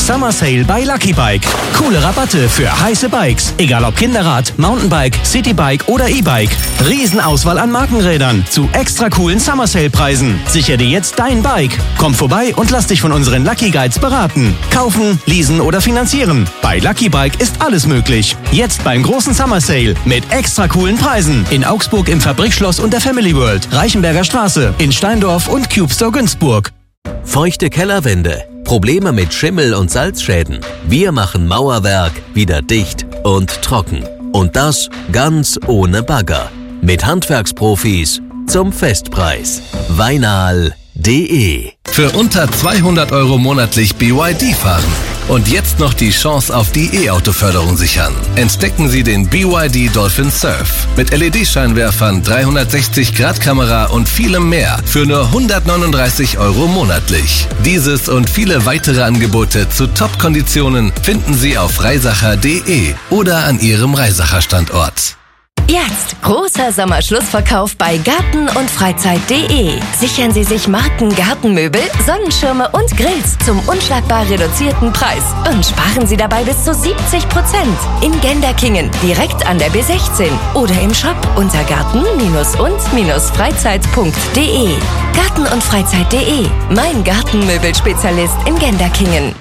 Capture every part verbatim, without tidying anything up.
Summer Sale bei Lucky Bike. Coole Rabatte für heiße Bikes. Egal ob Kinderrad, Mountainbike, Citybike oder E-Bike. Riesenauswahl an Markenrädern zu extra coolen Summer Sale Preisen. Sicher dir jetzt dein Bike. Komm vorbei und lass dich von unseren Lucky Guides beraten. Kaufen, leasen oder finanzieren. Bei Lucky Bike ist alles möglich. Jetzt beim großen Summer Sale mit extra coolen Preisen. In Augsburg im Fabrikschloss und der Family World. Reichenberger Straße, in Steindorf und Cube Store Günzburg. Feuchte Kellerwände, Probleme mit Schimmel und Salzschäden. Wir machen Mauerwerk wieder dicht und trocken. Und das ganz ohne Bagger. Mit Handwerksprofis zum Festpreis. Weinal punkt de. Für unter zweihundert Euro monatlich B Y D fahren. Und jetzt noch die Chance auf die E-Auto-Förderung sichern. Entdecken Sie den B Y D Dolphin Surf. Mit L E D-Scheinwerfern, dreihundertsechzig Grad Kamera und vielem mehr. Für nur hundertneununddreißig Euro monatlich. Dieses und viele weitere Angebote zu Top-Konditionen finden Sie auf reisacher punkt de oder an Ihrem Reisacher Standort. Jetzt großer Sommerschlussverkauf bei Garten und Freizeit punkt de. Sichern Sie sich Marken Gartenmöbel, Sonnenschirme und Grills zum unschlagbar reduzierten Preis und sparen Sie dabei bis zu siebzig Prozent. In Genderkingen, direkt an der B sechzehn oder im Shop unter garten und freizeit punkt de. Garten und Freizeit punkt de, mein Gartenmöbelspezialist in Genderkingen.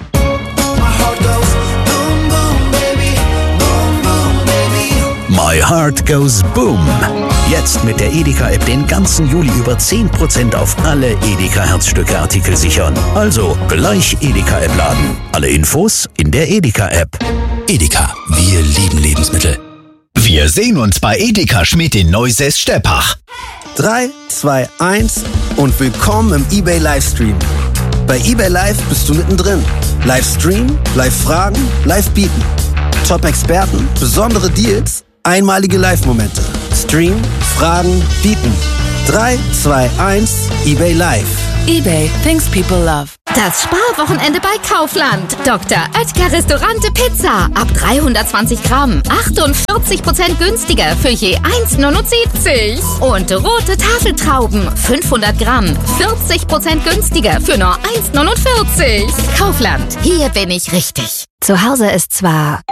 My Heart Goes Boom. Jetzt mit der Edeka-App den ganzen Juli über zehn Prozent auf alle Edeka-Herzstücke-Artikel sichern. Also gleich Edeka-App laden. Alle Infos in der Edeka-App. Edeka, wir lieben Lebensmittel. Wir sehen uns bei Edeka Schmidt in Neusäß-Steppach. drei, zwei, eins und willkommen im eBay Livestream. Bei eBay Live bist du mittendrin. Livestream, Live-Fragen, Live-Bieten. Top-Experten, besondere Deals, einmalige Live-Momente. Stream, Fragen, Bieten. drei, zwei, eins, eBay Live. eBay, things people love. Das Sparwochenende bei Kaufland. Doktor Oetker Restaurante Pizza. Ab dreihundertzwanzig Gramm. achtundvierzig Prozent günstiger für je eins neunundsiebzig. Und rote Tafeltrauben. fünfhundert Gramm. vierzig Prozent günstiger für nur eins neunundvierzig. Kaufland. Hier bin ich richtig. Zu Hause ist zwar...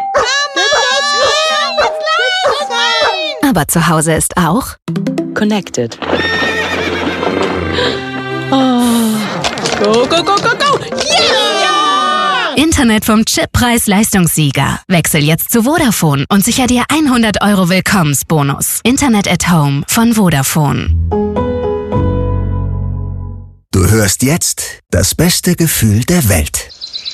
Aber zu Hause ist auch... Connected. Oh. Go, go, go, go, go! Yeah! Internet vom Chippreis-Leistungssieger. Wechsel jetzt zu Vodafone und sicher dir hundert Euro Willkommensbonus. Internet at Home von Vodafone. Du hörst jetzt das beste Gefühl der Welt.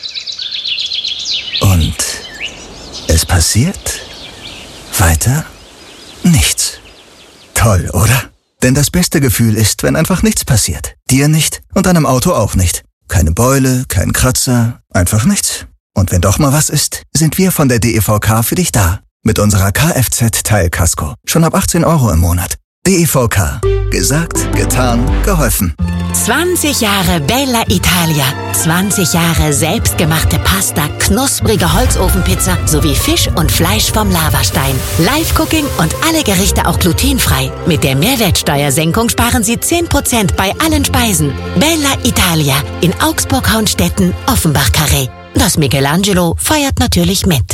Und es passiert weiter nichts. Toll, oder? Denn das beste Gefühl ist, wenn einfach nichts passiert. Dir nicht und deinem Auto auch nicht. Keine Beule, kein Kratzer, einfach nichts. Und wenn doch mal was ist, sind wir von der D E V K für dich da. Mit unserer Kfz-Teilkasko. Schon ab achtzehn Euro im Monat. D E V K. Gesagt, getan, geholfen. zwanzig Jahre Bella Italia. zwanzig Jahre selbstgemachte Pasta, knusprige Holzofenpizza sowie Fisch und Fleisch vom Lavastein. Live-Cooking und alle Gerichte auch glutenfrei. Mit der Mehrwertsteuersenkung sparen Sie zehn Prozent bei allen Speisen. Bella Italia in Augsburg-Hauenstetten, Offenbach-Carré. Das Michelangelo feiert natürlich mit.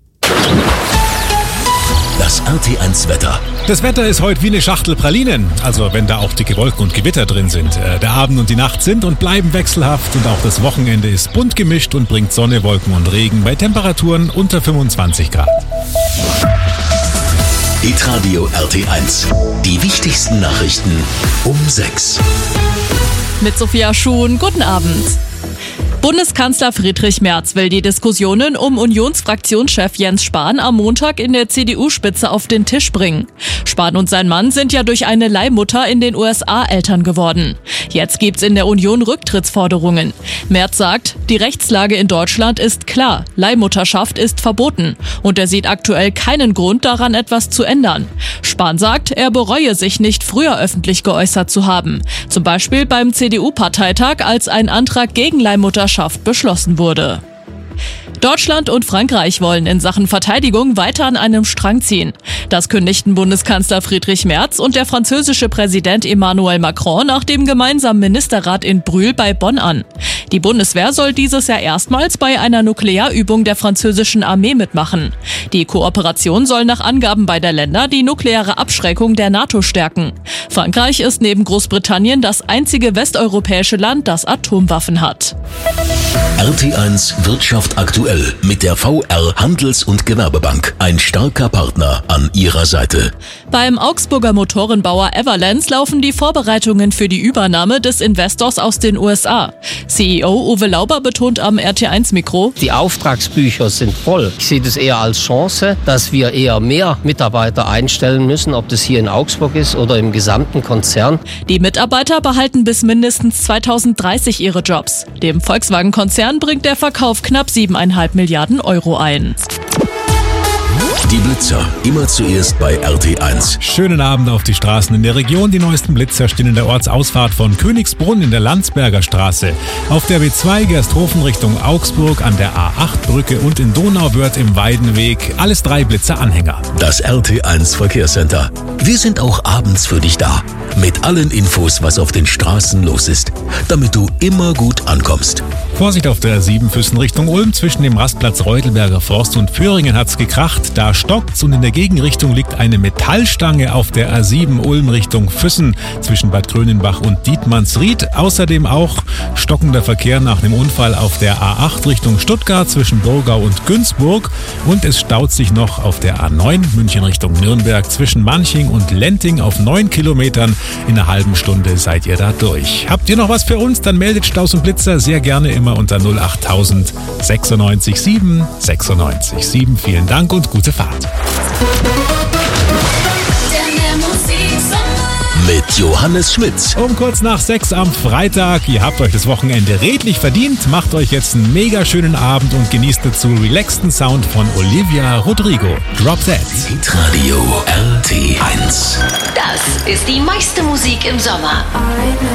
Das R T eins Wetter. Das Wetter ist heute wie eine Schachtel Pralinen, also wenn da auch dicke Wolken und Gewitter drin sind. Der Abend und die Nacht sind und bleiben wechselhaft und auch das Wochenende ist bunt gemischt und bringt Sonne, Wolken und Regen bei Temperaturen unter fünfundzwanzig Grad. Hitradio R T eins. Die wichtigsten Nachrichten um sechs. Mit Sophia Schuhn, guten Abend. Bundeskanzler Friedrich Merz will die Diskussionen um Unionsfraktionschef Jens Spahn am Montag in der C D U-Spitze auf den Tisch bringen. Spahn und sein Mann sind ja durch eine Leihmutter in den U S A Eltern geworden. Jetzt gibt's in der Union Rücktrittsforderungen. Merz sagt, die Rechtslage in Deutschland ist klar. Leihmutterschaft ist verboten. Und er sieht aktuell keinen Grund daran, etwas zu ändern. Spahn sagt, er bereue sich nicht, früher öffentlich geäußert zu haben. Zum Beispiel beim C D U-Parteitag, als ein Antrag gegen Leihmutterschaft beschlossen wurde. Deutschland und Frankreich wollen in Sachen Verteidigung weiter an einem Strang ziehen. Das kündigten Bundeskanzler Friedrich Merz und der französische Präsident Emmanuel Macron nach dem gemeinsamen Ministerrat in Brühl bei Bonn an. Die Bundeswehr soll dieses Jahr erstmals bei einer Nuklearübung der französischen Armee mitmachen. Die Kooperation soll nach Angaben beider Länder die nukleare Abschreckung der NATO stärken. Frankreich ist neben Großbritannien das einzige westeuropäische Land, das Atomwaffen hat. R T eins Wirtschaft aktuell mit der V R Handels- und Gewerbebank. Ein starker Partner an ihrer Seite. Beim Augsburger Motorenbauer Everlands laufen die Vorbereitungen für die Übernahme des Investors aus den U S A. C E O Uwe Lauber betont am R T eins Mikro: Die Auftragsbücher sind voll. Ich sehe das eher als Chance, dass wir eher mehr Mitarbeiter einstellen müssen, ob das hier in Augsburg ist oder im gesamten Konzern. Die Mitarbeiter behalten bis mindestens zweitausenddreißig ihre Jobs. Dem Volkswagen-Konzern bringt der Verkauf knapp siebeneinhalb Milliarden Euro ein. Die Blitzer, immer zuerst bei R T eins. Schönen Abend auf die Straßen in der Region. Die neuesten Blitzer stehen in der Ortsausfahrt von Königsbrunn in der Landsberger Straße. Auf der B zwei Gersthofen Richtung Augsburg, an der A acht Brücke und in Donauwörth im Weidenweg. Alles drei Blitzer-Anhänger. Das R T eins Verkehrscenter. Wir sind auch abends für dich da. Mit allen Infos, was auf den Straßen los ist. Damit du immer gut ankommst. Vorsicht auf der sieben Füssen Richtung Ulm. Zwischen dem Rastplatz Reutelberger Forst und Föhringen hat's gekracht. Da stockt's und in der Gegenrichtung liegt eine Metallstange auf der A sieben Ulm Richtung Füssen zwischen Bad Krönenbach und Dietmannsried. Außerdem auch stockender Verkehr nach dem Unfall auf der A acht Richtung Stuttgart zwischen Burgau und Günzburg. Und es staut sich noch auf der A neun München Richtung Nürnberg zwischen Manching und Lenting auf neun Kilometern. In einer halben Stunde seid ihr da durch. Habt ihr noch was für uns? Dann meldet Staus und Blitzer sehr gerne immer unter null achttausend sechsundneunzig sieben sechsundneunzig sieben. Vielen Dank und gute Fahrt. Mit Johannes Schmitz. Um kurz nach sechs am Freitag. Ihr habt euch das Wochenende redlich verdient. Macht euch jetzt einen mega schönen Abend und genießt dazu relaxten Sound von Olivia Rodrigo. Drop That. Hitradio R T eins. Das ist die meiste Musik im Sommer.